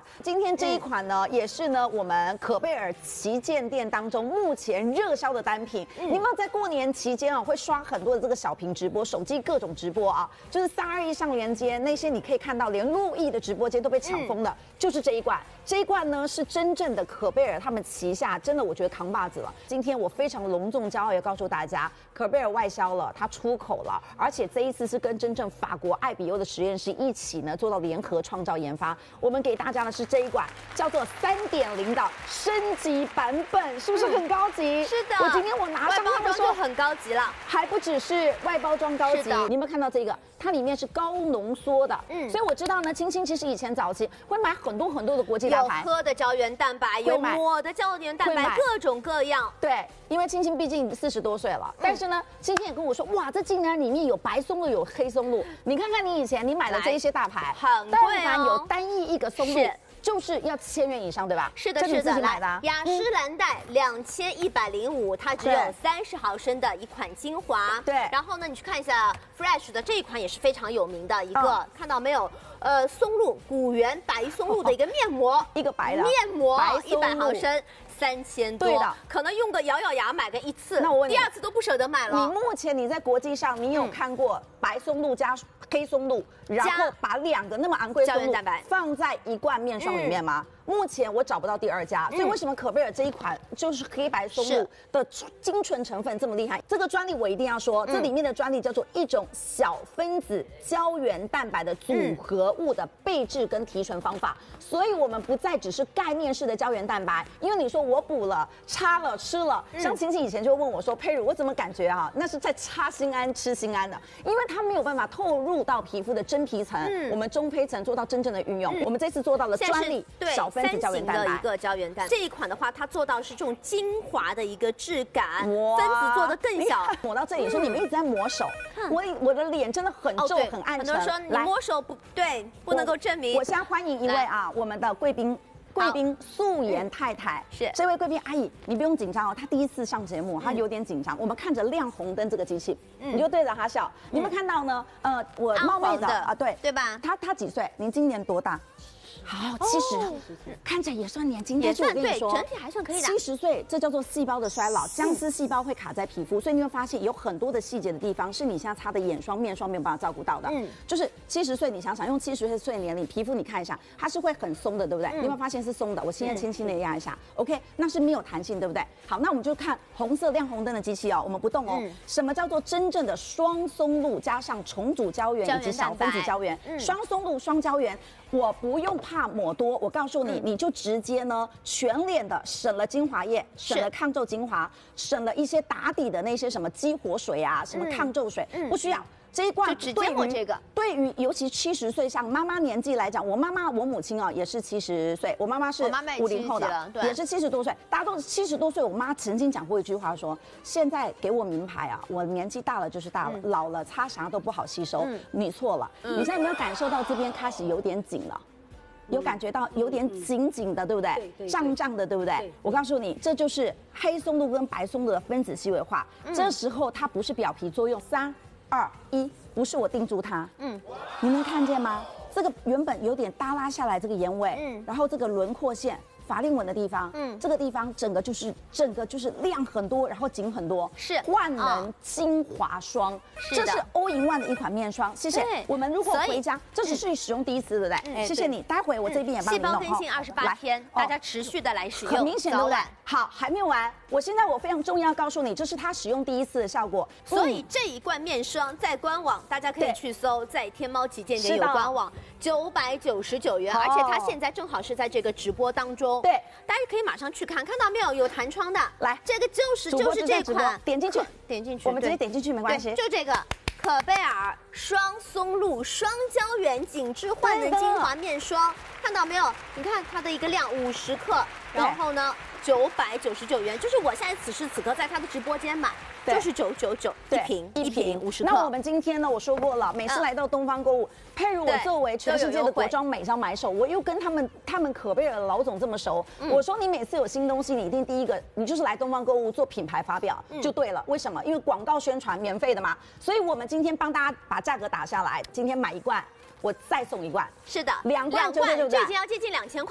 今天这一款呢，也是呢我们可贝尔旗舰店当中目前热销的单品。你有没有在过年期间啊，会刷很多的这个小屏直播，手机各种直播啊，就是321上连接那些，你可以看到连路易的直播间都被抢疯了，就是这一罐。这一罐呢是真正的可贝尔他们旗下，真的我觉得扛把子了。今天我非常隆重骄傲，要告诉大家，可贝尔外销了，它出口了，而且这一次是跟真正法国艾比欧的实验室一起呢做到联合创造研发。我们给大家的是这一款叫做3.0的升级版本，是不是很高级？ 是的， 我今天我拿上它的时候就很高级了， 还不只是外包装高级，你有没有看到这个？它里面是高浓缩的，所以我知道呢，青青其实以前早期会买很多的国际大牌， 有喝的胶原蛋白，有抹的胶原蛋白，各种各样。 对，因为青青毕竟40多岁了，但是呢，青青也跟我说，哇，这竟然里面有白松露，有黑松露。你看看你以前你买的这一些大牌， 很贵哦， 但凡有单一一个松露，就是要1000元以上，对吧？ 是的，是的。来，雅诗兰黛2105，它只有30毫升的一款精华。对。然后呢，你去看一下 Fresh 的这一款也是非常有名的一个，看到没有？松露古源白松露的一个面膜， 一个白的面膜，100毫升。3000多，对的，可能用个咬咬牙买个1次，那我问你，第2次都不舍得买了。 你目前你在国际上，你有看过白松露加黑松露，然后把2个那么昂贵的松露放在一罐面霜里面吗？目前我找不到第2家，所以为什么可贝尔这一款就是黑白松露的精纯成分这么厉害？这个专利我一定要说，这里面的专利叫做一种小分子胶原蛋白的组合物的备制跟提纯方法，所以我们不再只是概念式的胶原蛋白，因为你说我补了、擦了、吃了，像晴晴以前就问我说，佩如，我怎么感觉啊，那是在擦心安、吃心安的，因为它没有办法透入到皮肤的真皮层，我们中胚层做到真正的运用，我们这次做到了专利小分子胶原蛋白的一个胶原蛋白，这一款的话，它做到是这种精华的一个质感，分子做的更小。 抹到这里，说你们一直在抹手，我的脸真的很皱很暗沉。 很多人说你摸手不对，不能够证明。 我现在欢迎一位啊，我们的贵宾素颜太太， 是这位贵宾阿姨，你不用紧张哦，她第一次上节目，她有点紧张。我们看着亮红灯这个机器，你就对着她笑。你有没有看到呢？我冒昧的啊，对吧？ 她几岁？您今年多大？好，70，看起来也算年轻，但是我跟你说， 整体还算可以的。 70岁，这叫做细胞的衰老，僵尸细胞会卡在皮肤，所以你会发现有很多的细节的地方是你现在擦的眼霜、面霜没有办法照顾到的。就是70岁，你想想用70岁的年龄，皮肤你看一下，它是会很松的，对不对？你有没有发现是松的？我现在轻轻的压一下 ，OK， 那是没有弹性，对不对？好，那我们就看红色亮红灯的机器哦，我们不动哦。什么叫做真正的双松露加上重组胶原以及小分子胶原？双松露、双胶原。我不用怕抹多，我告诉你，你就直接呢全脸的省了精华液，省了抗皱精华，省了一些打底的那些什么激活水啊，什么抗皱水，不需要。这一罐就直接抹这个， 对于尤其70岁像妈妈年纪来讲，我母亲啊也是70岁，我妈妈是50后的，也是70多岁，大家都是70多岁。我妈曾经讲过一句话说，现在给我名牌啊，我年纪大了就是大了，老了擦啥都不好吸收。你错了，你现在有没有感受到这边开始有点紧了？有感觉到有点紧紧的，对不对？胀胀的，对不对？我告诉你，这就是黑松露跟白松露的分子细微化。这时候它不是表皮作用，3、2、1，不是我定住它。你能看见吗？这个原本有点耷拉下来这个眼尾，然后这个轮廓线。法令纹的地方，这个地方整个就是亮很多，然后紧很多， 是万能精华霜，这是all-in-one的一款面霜。谢谢。我们如果回家，这只是使用第1次，对不对？谢谢你。待会我这边也帮你弄。 细胞更新28天，大家持续的来使用， 很明显，对不对？好，还没有完。现在我非常重要告诉你，这是它使用第1次的效果。 所以这一罐面霜在官网大家可以去搜，在天猫旗舰店有官网，999元，而且它现在正好是在这个直播当中。对，大家可以马上去看，看到没有？有弹窗的，来，这个就是这款， 点进去， 我们直接点进去没关系， 就这个可贝尔双松露双胶原紧致焕嫩精华面霜，看到没有？你看它的一个量50克，然后呢999元，就是我现在此时此刻在它的直播间买。就是999一瓶50克。 那我们今天呢，我说过了，每次来到东方购物，佩如我作为全世界的国装美商买手，我又跟他们可贝尔的老总这么熟，我说你每次有新东西，你一定第一个你就是来东方购物做品牌发表就对了。为什么？因为广告宣传免费的嘛。所以我们今天帮大家把价格打下来，今天买1罐，我再送1罐。 是的 ，2罐，对不对？ 这已经要接近2000块。